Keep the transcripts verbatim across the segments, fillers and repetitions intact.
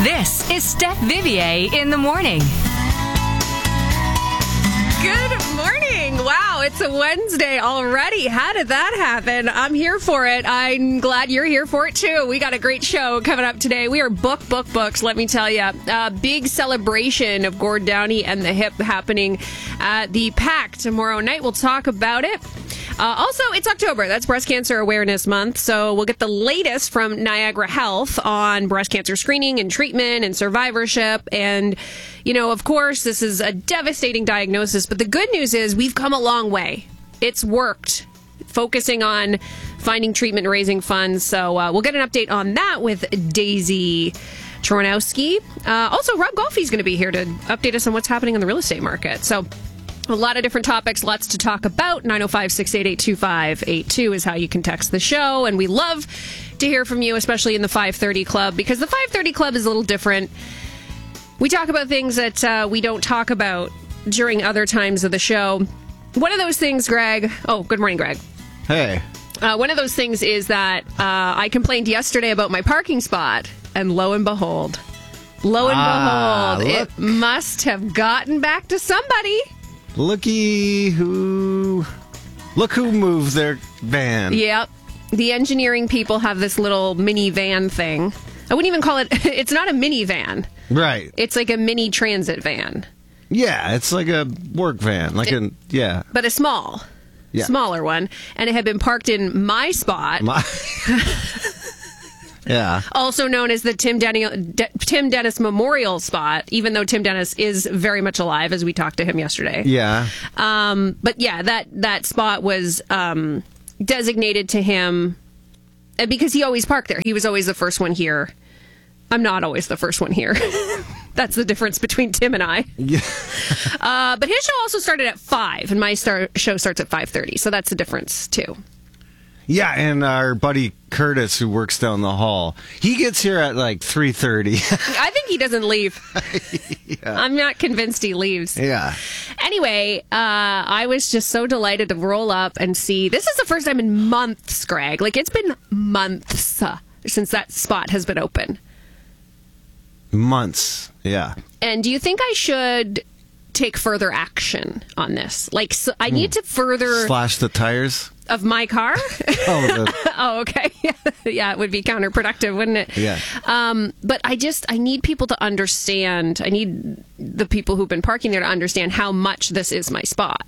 This is Steph Vivier in the morning. Good morning. Wow, it's a Wednesday already. How did that happen? I'm here for it. I'm glad you're here for it too. We got a great show coming up today. We are book, book, books, let me tell you. A big celebration of Gord Downie and the Hip happening at the PAC tomorrow night. We'll talk about it. Uh, also, it's October. That's Breast Cancer Awareness Month. So we'll get the latest from Niagara Health on breast cancer screening and treatment and survivorship. And, you know, of course, this is a devastating diagnosis. But the good news is we've come a long way. It's worked. Focusing on finding treatment and raising funds. So uh, we'll get an update on that with Daisy Trojanowski. Uh, also, Rob Golfy's going to be here to update us on what's happening in the real estate market. So a lot of different topics, lots to talk about. nine oh five, six eight eight, two five eight two is how you can text the show. And we love to hear from you, especially in the five thirty Club, because the five thirty Club is a little different. We talk about things that uh, we don't talk about during other times of the show. One of those things, Greg... Oh, good morning, Greg. Hey. Uh, one of those things is that uh, I complained yesterday about my parking spot, and lo and behold, lo and Ah, behold, look. it must have gotten back to somebody. Looky who... Look who moved their van. Yep. The engineering people have this little minivan thing. I wouldn't even call it... It's not a minivan. Right. It's like a mini transit van. Yeah, it's like a work van. Like It- a... Yeah. But a small. Yeah. Smaller one. And it had been parked in my spot. My... yeah. Also known as the Tim, Denny, De- Tim Dennis Memorial Spot, even though Tim Dennis is very much alive, as we talked to him yesterday. Yeah. Um, but yeah, that, that spot was um, designated to him uh, because he always parked there. He was always the first one here. I'm not always the first one here. That's the difference between Tim and I. Yeah. Uh, but his show also started at five, and my star- show starts at five thirty, so that's the difference, too. Yeah, and our buddy Curtis, who works down the hall, he gets here at like three thirty. I think he doesn't leave. Yeah. I'm not convinced he leaves. Yeah. Anyway, uh, I was just so delighted to roll up and see. This is the first time in months, Greg. Like, it's been months uh, since that spot has been open. Months. Yeah. And do you think I should take further action on this? Like, so I need to further... Slash the tires. Of my car? Oh, the, Oh, okay. Yeah, it would be counterproductive, wouldn't it? Yeah. Um, but I just, I need people to understand, I need the people who've been parking there to understand how much this is my spot.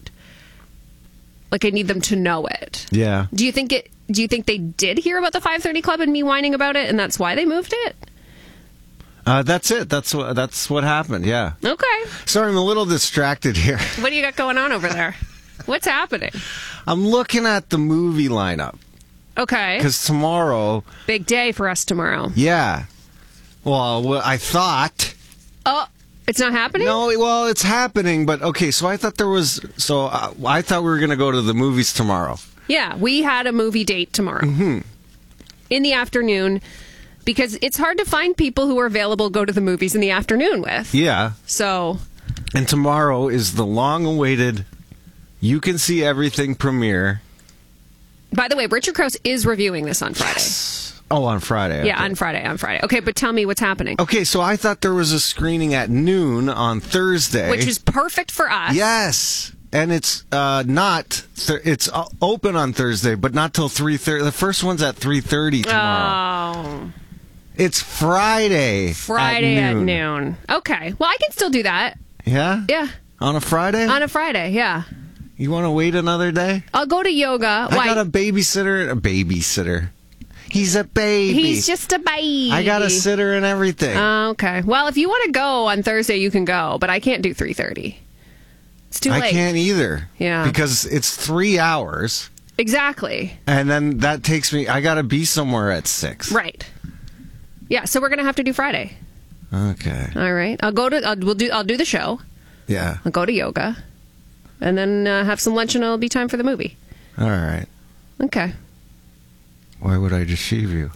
Like, I need them to know it. yeah. Do you think it, do you think they did hear about the five thirty Club and me whining about it, and that's why they moved it? Uh, that's it. That's what, that's what happened. Yeah. Okay. Sorry, I'm a little distracted here. What do you got going on over there? What's happening? I'm looking at the movie lineup. Okay. Because tomorrow, Big day for us tomorrow. yeah. Well, well, I thought. Oh, it's not happening? No, well, it's happening, but okay, so I thought there was. So uh, I thought we were going to go to the movies tomorrow. Yeah, we had a movie date tomorrow. Mm-hmm. In the afternoon, because it's hard to find people who are available to go to the movies in the afternoon with. Yeah. So, And tomorrow is the long awaited You Can See Everything premiere. by the way, Richard Krause is reviewing this on Friday. Oh, on Friday. Yeah, okay. on Friday, on Friday. Okay, but tell me what's happening. Okay, so I thought there was a screening at noon on Thursday. Which is perfect for us. Yes. And it's uh, not, th- it's uh, open on Thursday, but not till three thirty. The first one's at three thirty tomorrow. Oh, It's Friday. Friday at at noon. noon. Okay, well, I can still do that. Yeah? Yeah, On a Friday? on a Friday, yeah. You want to wait another day? I'll go to yoga. I Why? got a babysitter. A babysitter. He's a baby. He's just a baby. I got a sitter and everything. Oh, okay. Well, if you want to go on Thursday, you can go, but I can't do three thirty. It's too late. I can't either. Yeah. Because it's three hours, Exactly. and then that takes me. I got to be somewhere at six. Right. Yeah, so we're going to have to do Friday. Okay. All right. I'll go to I'll, we'll do I'll do the show. Yeah. I'll go to yoga. And then uh, have some lunch and it'll be time for the movie. All right. Okay. Why would I deceive you?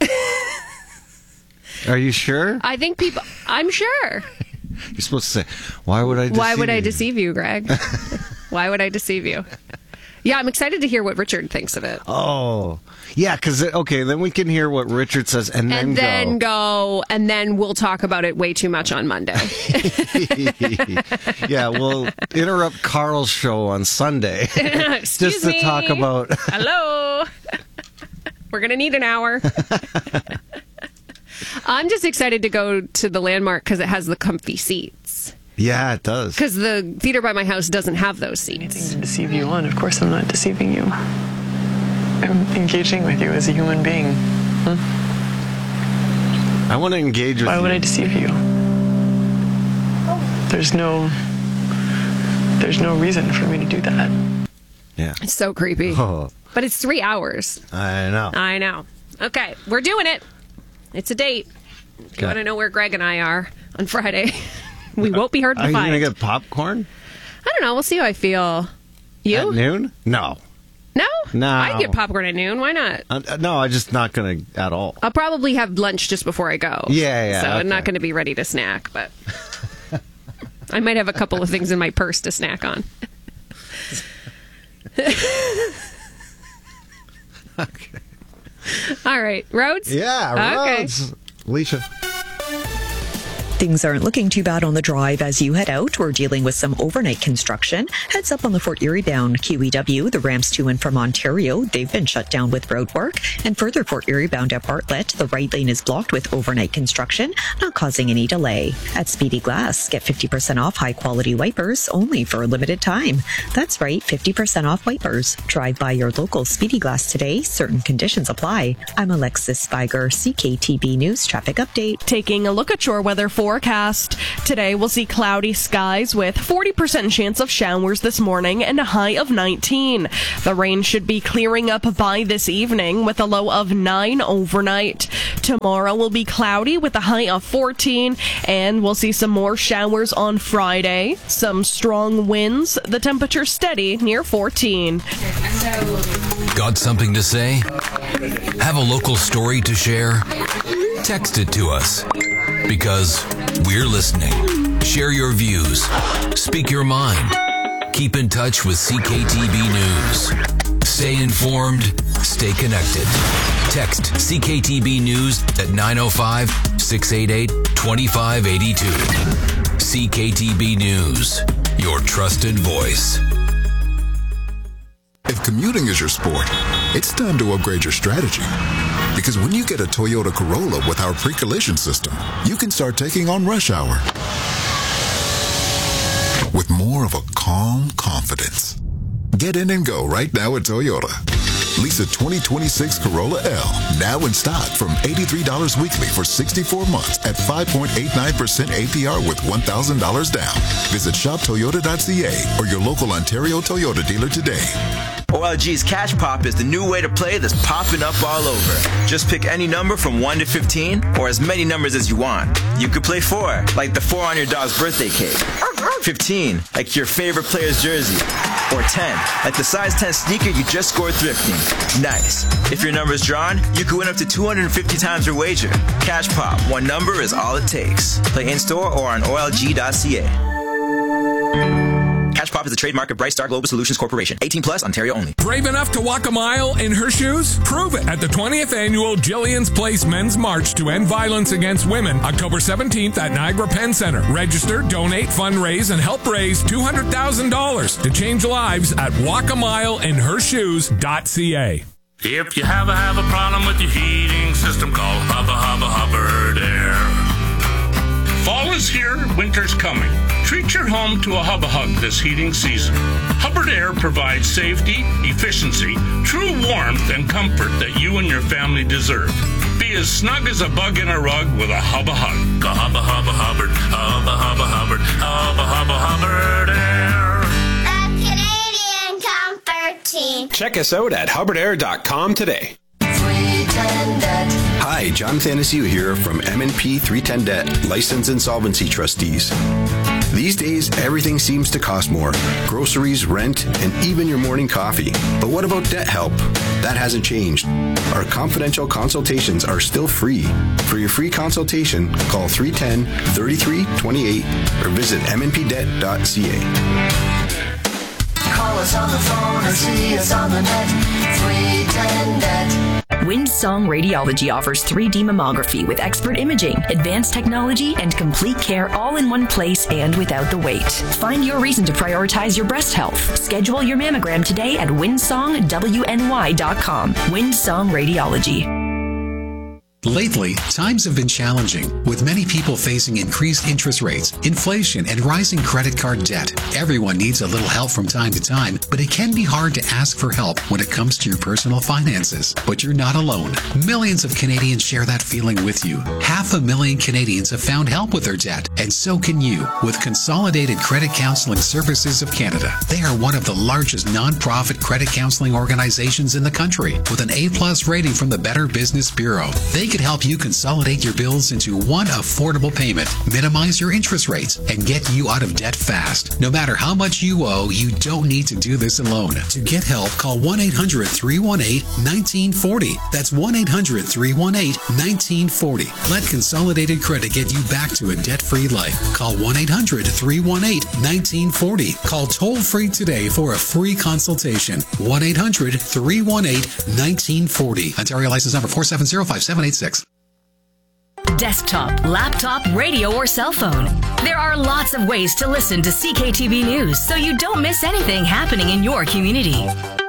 Are you sure? I think people I'm sure. You're supposed to say, "Why would I?" deceive Why would I you?" deceive you, Greg? Why would I deceive you? Yeah, I'm excited to hear what Richard thinks of it. Oh, yeah, because, okay, then we can hear what Richard says and then and go. then go, and then we'll talk about it way too much on Monday. Yeah, we'll interrupt Carl's show on Sunday Excuse just to me. talk about... Hello. We're going to need an hour. I'm just excited to go to the Landmark because it has the comfy seats. Yeah, it does. Because the theater by my house doesn't have those seats. Anything to deceive you on. Of course I'm not deceiving you. I'm engaging with you as a human being. Huh? I want to engage with Why you. would I deceive you? There's no... There's no reason for me to do that. Yeah. It's so creepy. Oh, But it's three hours. I know. I know. Okay, we're doing it. It's a date. If you Okay. want to know where Greg and I are on Friday, we won't be hard to Are you find. going to get popcorn? I don't know. We'll see how I feel. You? At noon? No. No? No. I'd get popcorn at noon. Why not? Uh, no, I'm just not going to at all. I'll probably have lunch just before I go. Yeah, yeah, So I'm okay. not going to be ready to snack, but I might have a couple of things in my purse to snack on. Okay. All right. Roads? Yeah, Okay. roads. Alicia. Things aren't looking too bad on the drive as you head out. We're dealing with some overnight construction. Heads up on the Fort Erie bound Q E W, the ramps to and from Ontario. They've been shut down with road work. And further Fort Erie bound at Bartlett, the right lane is blocked with overnight construction, not causing any delay. At Speedy Glass, get fifty percent off high quality wipers only for a limited time. That's right, fifty percent off wipers. Drive by your local Speedy Glass today. Certain conditions apply. I'm Alexis Spiger, C K T B News Traffic Update. Taking a look at your weather forecast. Today we'll see cloudy skies with forty percent chance of showers this morning and a high of nineteen. The rain should be clearing up by this evening with a low of nine overnight. Tomorrow will be cloudy with a high of fourteen, and we'll see some more showers on Friday. Some strong winds, the temperature steady near fourteen. Got something to say? Have a local story to share? Text it to us. Because we're listening. Share your views. Speak your mind. Keep in touch with C K T B News. Stay informed. Stay connected. Text C K T B News at nine oh five, six eight eight, two five eight two. C K T B News. Your trusted voice. If commuting is your sport, it's time to upgrade your strategy. Because when you get a Toyota Corolla with our pre-collision system, you can start taking on rush hour with more of a calm confidence. Get in and go right now at Toyota. Lease a twenty twenty-six Corolla L now in stock from eighty-three dollars weekly for sixty-four months at five point eight nine percent A P R with one thousand dollars down. Visit shop toyota dot c a or your local Ontario Toyota dealer today. O L G's Cash Pop is the new way to play that's popping up all over. Just pick any number from one to fifteen, or as many numbers as you want. You could play four, like the four on your dog's birthday cake. fifteen, like your favorite player's jersey. Or ten, like the size ten sneaker you just scored thrifting. Nice. If your number's drawn, you could win up to two hundred fifty times your wager. Cash Pop, one number is all it takes. Play in-store or on O L G dot c a. Cash Pop is a trademark of Bright Star Global Solutions Corporation. eighteen plus, Ontario only. Brave enough to walk a mile in her shoes? Prove it at the twentieth Annual Jillian's Place Men's March to End Violence Against Women, October seventeenth at Niagara Penn Center. Register, donate, fundraise, and help raise two hundred thousand dollars to change lives at walk a mile in her shoes dot c a. If you have a, have a problem with your heating system, call Hubba Hubba Hubbard Air. Fall is here, winter's coming. Treat your home to a Hubba Hug this heating season. Hubbard Air provides safety, efficiency, true warmth, and comfort that you and your family deserve. Be as snug as a bug in a rug with a Hubba Hug. Go Hubba Hubba Hubbard, Hubba Hubba Hubbard, Hubba Hubba Hubbard Air. The Canadian Comfort Team. Check us out at hubbard air dot com today. Hi, John Thanasiu here from M and P three ten Debt, Licensed Insolvency Trustees. These days, everything seems to cost more. Groceries, rent, and even your morning coffee. But what about debt help? That hasn't changed. Our confidential consultations are still free. For your free consultation, call three one zero, three three two eight or visit m n p debt dot c a. Call us on the phone or see us on the net. three ten net. Windsong Radiology offers three D mammography with expert imaging, advanced technology, and complete care all in one place and without the wait. Find your reason to prioritize your breast health. Schedule your mammogram today at windsong w n y dot com. Windsong Radiology. Lately, times have been challenging, with many people facing increased interest rates, inflation, and rising credit card debt. Everyone needs a little help from time to time, but it can be hard to ask for help when it comes to your personal finances. But you're not alone. Millions of Canadians share that feeling with you. Half a million Canadians have found help with their debt, and so can you with Consolidated Credit Counseling Services of Canada. They are one of the largest non-profit credit counseling organizations in the country, with an A-plus rating from the Better Business Bureau. They could help you consolidate your bills into one affordable payment, minimize your interest rates, and get you out of debt fast. No matter how much you owe, you don't need to do this alone. To get help, call one eight hundred three one eight one nine four zero. That's one eight hundred three one eight one nine four zero. Let Consolidated Credit get you back to a debt-free life. Call one eight hundred three one eight one nine four zero. Call toll-free today for a free consultation. one eight hundred three one eight one nine four zero. Ontario license number four seven zero five seven eight six. Desktop, laptop, radio, or cell phone. There are lots of ways to listen to C K T V News so you don't miss anything happening in your community.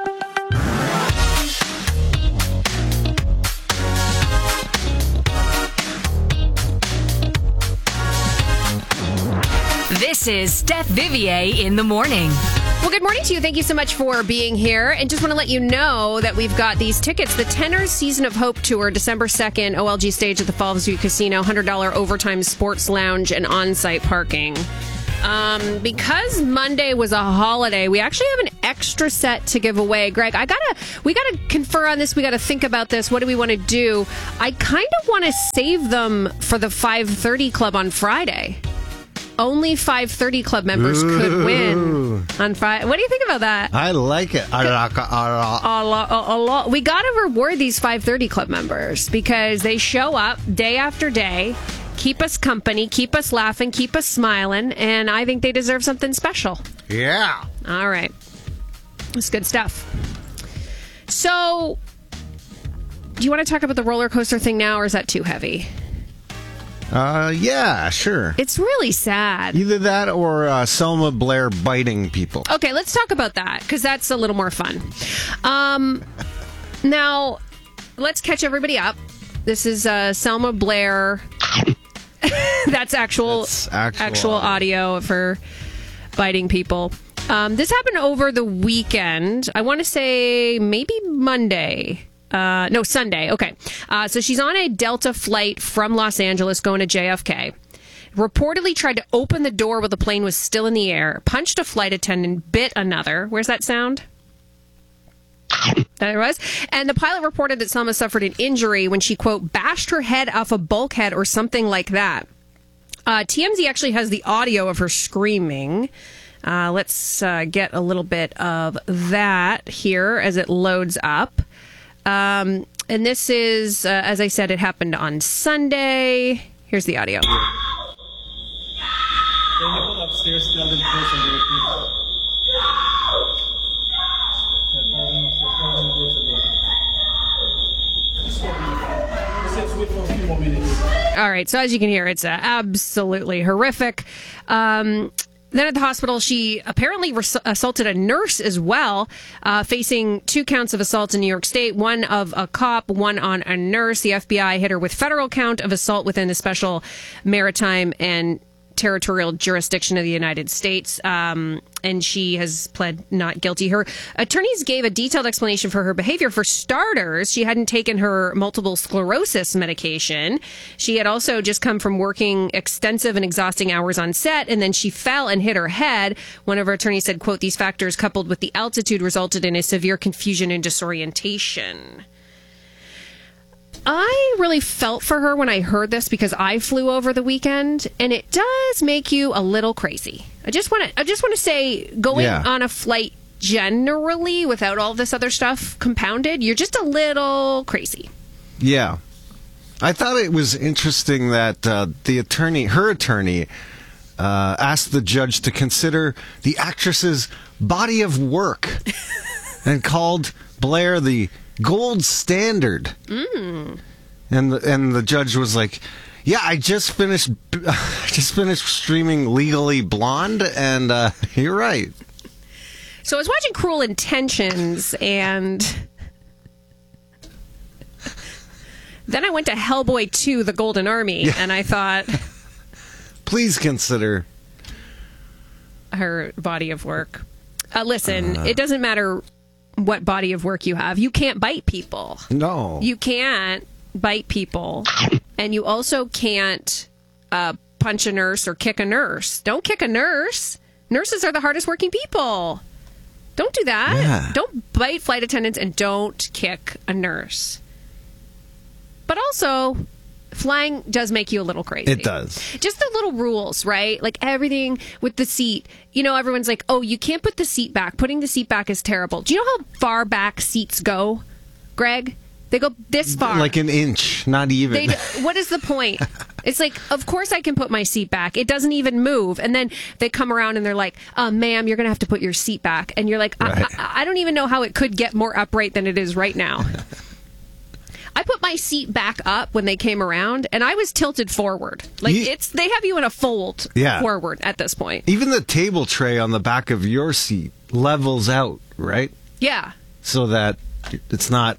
This is Steph Vivier in the morning. Well, good morning to you. Thank you so much for being here. And just want to let you know that we've got these tickets. The Tenors Season of Hope Tour, December second, O L G stage at the Fallsview Casino, one hundred dollars overtime sports lounge and on-site parking. Um, because Monday was a holiday, we actually have an extra set to give away. Greg, I gotta, we gotta confer on this. We gotta think about this. What do we want to do? I kind of want to save them for the five thirty club on Friday. Only five thirty club members Ooh. could win on Friday. What do you think about that? I like it. A lot, a lot. We got to reward these five thirty club members because they show up day after day, keep us company, keep us laughing, keep us smiling, and I think they deserve something special. Yeah. All right. That's good stuff. So, do you want to talk about the roller coaster thing now, or is that too heavy? Uh, yeah, sure. It's really sad. Either that or uh, Selma Blair biting people. Okay, let's talk about that, because that's a little more fun. Um, now, let's catch everybody up. This is uh, Selma Blair. That's actual, That's actual, actual audio. audio for biting people. Um, this happened over the weekend. I want to say maybe Monday. Uh, no, Sunday. Okay. Uh, so she's on a Delta flight from Los Angeles going to J F K. Reportedly tried to open the door while the plane was still in the air, punched a flight attendant, bit another. Where's that sound? There it was. And the pilot reported that Selma suffered an injury when she, quote, bashed her head off a bulkhead or something like that. Uh, T M Z actually has the audio of her screaming. Uh, let's uh, get a little bit of that here as it loads up. Um, and this is, uh, as I said, it happened on Sunday. Here's the audio. All right, so as you can hear, it's uh, absolutely horrific. Um, Then at the hospital, she apparently res- assaulted a nurse as well, uh, facing two counts of assault in New York State, one of a cop, one on a nurse. The F B I hit her with federal count of assault within the special maritime and territorial jurisdiction of the United States, um, and she has pled not guilty. Her attorneys gave a detailed explanation for her behavior. For starters, she hadn't taken her multiple sclerosis medication. She had also just come from working extensive and exhausting hours on set, and then she fell and hit her head. One of her attorneys said, quote, these factors coupled with the altitude resulted in a severe confusion and disorientation. I really felt for her when I heard this because I flew over the weekend, and it does make you a little crazy. I just want to I just want to say going Yeah. on a flight generally without all this other stuff compounded, you're just a little crazy. Yeah. I thought it was interesting that uh, the attorney, her attorney, uh, asked the judge to consider the actress's body of work and called Blair the gold standard. Mm. And the, and the judge was like, "Yeah, I just finished, I just finished streaming Legally Blonde, and uh, you're right." So I was watching Cruel Intentions, and then I went to Hellboy two, The Golden Army, Yeah. and I thought, Please consider her body of work. Uh, listen, Uh. it doesn't matter what body of work you have. You can't bite people. No. You can't bite people, and you also can't uh, punch a nurse or kick a nurse. Don't kick a nurse. Nurses are the hardest working people. Don't do that. Yeah. Don't bite flight attendants, and don't kick a nurse. But also, flying does make you a little crazy. It does. Just the little rules, right? Like everything with the seat. You know, everyone's like, oh, you can't put the seat back. Putting the seat back is terrible. Do you know how far back seats go, Greg? They go this far. Like an inch, not even. They, what is the point? It's like, of course I can put my seat back. It doesn't even move. And then they come around and they're like, uh, ma'am, you're going to have to put your seat back. And you're like, I, Right. I, I don't even know how it could get more upright than it is right now. I put my seat back up when they came around, and I was tilted forward. Like, Ye- it's they have you in a fold Yeah. forward at this point. Even the table tray on the back of your seat levels out, right? Yeah. So that it's not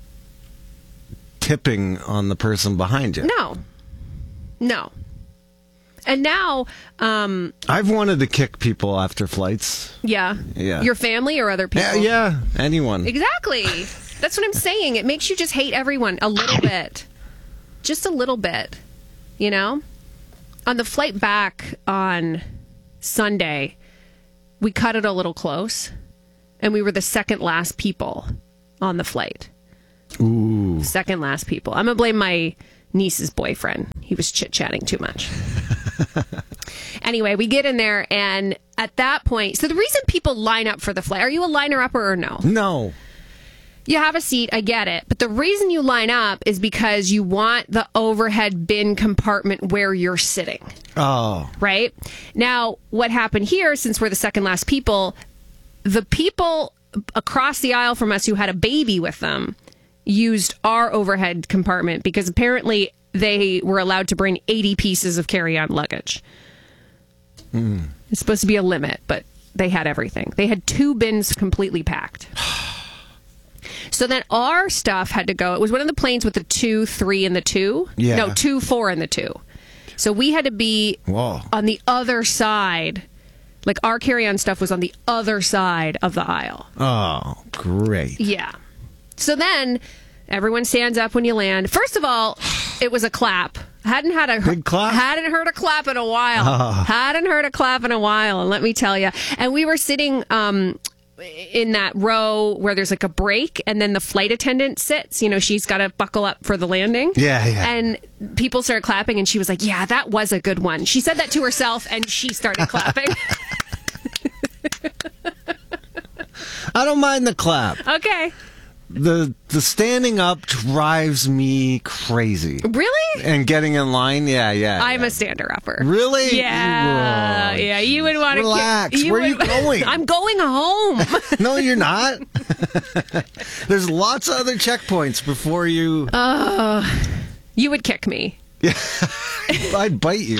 tipping on the person behind you. No. No. And now, um, I've wanted to kick people after flights. yeah. Yeah. Your family or other people? Yeah, yeah, anyone. Exactly. That's what I'm saying. It makes you just hate everyone a little bit. Just a little bit. You know? On the flight back on Sunday, we cut it a little close, and we were the second last people on the flight. Ooh. Second last people. I'm going to blame my niece's boyfriend. He was chit-chatting too much. Anyway, we get in there, and at that point, so the reason people line up for the flight, are you a liner-upper or no? No. You have a seat, I get it. But the reason you line up is because you want the overhead bin compartment where you're sitting, Oh. right? Now, what happened here, since we're the second last people, the people across the aisle from us who had a baby with them used our overhead compartment because apparently they were allowed to bring eighty pieces of carry-on luggage. Mm. It's supposed to be a limit, but they had everything. They had two bins completely packed. So then our stuff had to go. It was one of the planes with the two, three, and the two. Yeah. No, two, four, and the two. So we had to be Whoa. on the other side. Like our carry-on stuff was on the other side of the aisle. Oh, great. Yeah. So then everyone stands up when you land. First of all, it was a clap. Hadn't had a Big clap? Hadn't heard a clap in a while. Oh. Hadn't heard a clap in a while, and let me tell you. And we were sitting um, in that row where there's like a break, and then the flight attendant sits. You know, she's got to buckle up for the landing. Yeah, yeah. And people started clapping, and she was like, "Yeah, that was a good one." She said that to herself, and she started clapping. I don't mind the clap. Okay. The the standing up drives me crazy. Really? And getting in line, yeah, yeah. I'm yeah. a stander-upper. Really? Yeah. Whoa. Yeah, you would want to... Relax. Where are you going? I'm going home. No, you're not. There's lots of other checkpoints before you... Uh, you would kick me. Yeah, I'd bite you.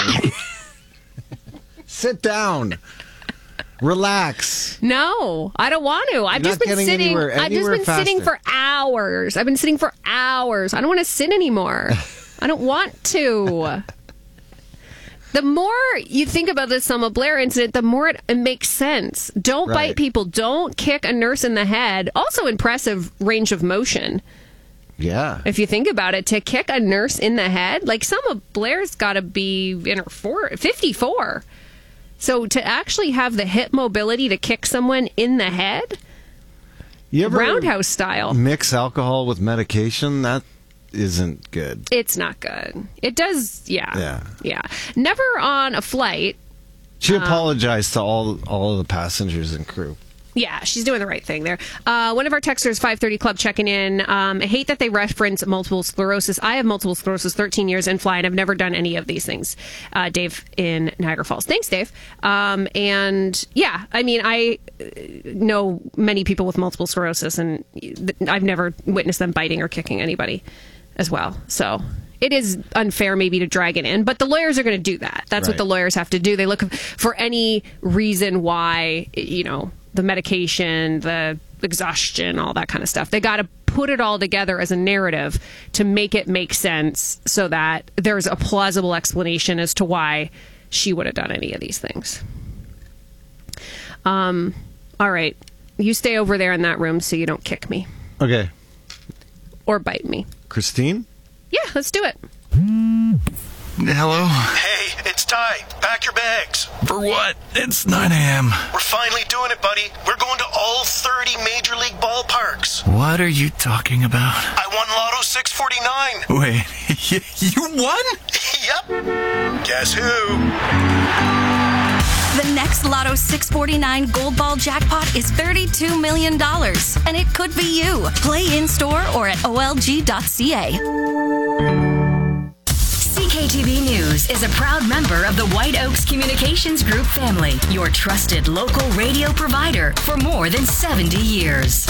Sit down. Relax. No, I don't want to. I've You're just not been getting sitting. anywhere- I've just anywhere been sitting faster. for hours. I've been sitting for hours. I don't want to sit anymore. I don't want to. The more you think about the Selma Blair incident, the more it, it makes sense. Don't Right. bite people. Don't kick a nurse in the head. Also, impressive range of motion. Yeah. If you think about it, to kick a nurse in the head, like Selma Blair's got to be in her four, fifty-four. So to actually have the hip mobility to kick someone in the head, You ever roundhouse style, mix alcohol with medication? That isn't good. it's not good. It does, yeah. Yeah. Yeah. Never on a flight. She Um, apologized to all all of the passengers and crew. Yeah, she's doing the right thing there. Uh, one of our texters, five thirty Club, checking in. Um, I hate that they reference multiple sclerosis. I have multiple sclerosis, thirteen years in fly, and I've never done any of these things. Uh, Dave in Niagara Falls. Thanks, Dave. Um, and yeah, I mean, I know many people with multiple sclerosis, and I've never witnessed them biting or kicking anybody as well. So it is unfair maybe to drag it in, but the lawyers are going to do that. That's right. What the lawyers have to do. They look for any reason why, you know, the medication, the exhaustion, all that kind of stuff. They got to put it all together as a narrative to make it make sense so that there's a plausible explanation as to why she would have done any of these things. Um, all right. You stay over there in that room so you don't kick me. Okay. Or bite me. Christine? Yeah, let's do it. Hello? Hey, it's Ty. Pack your bags. For what? It's nine a.m. We're finally doing it, buddy. We're going to all thirty Major League ballparks. What are you talking about? I won Lotto six forty-nine. Wait, you won? Yep. Guess who? The next Lotto six forty-nine Gold Ball jackpot is thirty-two million dollars, and it could be you. Play in-store or at O L G dot C A. C K T V News is a proud member of the White Oaks Communications Group family, your trusted local radio provider for more than seventy years.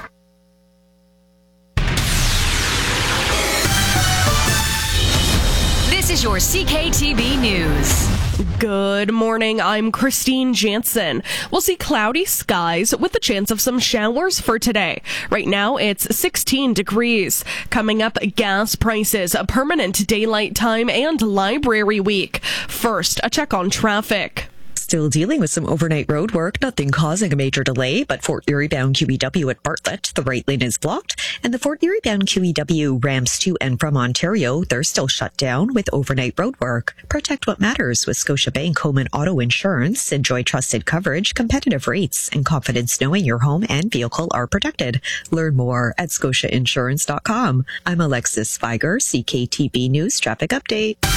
This is your C K T V News. Good morning. I'm Christine Jansen. We'll see cloudy skies with the chance of some showers for today. Right now, it's sixteen degrees. Coming up, gas prices, a permanent daylight time, and library week. First, a check on traffic. Still dealing with some overnight road work, nothing causing a major delay, but Fort Erie bound Q E W at Bartlett, the right lane is blocked, and the Fort Erie bound Q E W ramps to and from Ontario, they're still shut down with overnight road work. Protect what matters with Scotiabank Home and Auto Insurance. Enjoy trusted coverage, competitive rates, and confidence knowing your home and vehicle are protected. Learn more at scotia insurance dot com. I'm Alexis Feiger, C K T V News Traffic Update.